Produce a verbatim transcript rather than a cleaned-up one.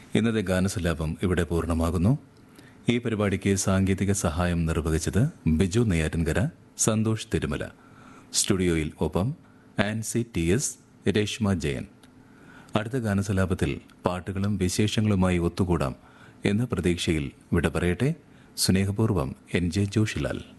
ഇന്നത്തെ ഗാനസലാപം ഇവിടെ പൂർണ്ണമാകുന്നു. ഈ പരിപാടിക്ക് സാങ്കേതിക സഹായം നിർവഹിച്ചത് ബിജു നെയ്യാറ്റിൻകര, സന്തോഷ് തിരുമല. സ്റ്റുഡിയോയിൽ ഒപ്പം ആൻസി ടി എസ്, രേഷ്മ ജയൻ. അടുത്ത ഗാനസലാപത്തിൽ പാട്ടുകളും വിശേഷങ്ങളുമായി ഒത്തുകൂടാം എന്ന പ്രതീക്ഷയിൽ വിട പറയട്ടെ. സ്നേഹപൂർവ്വം എൻ ജെ ജോഷിലാൽ.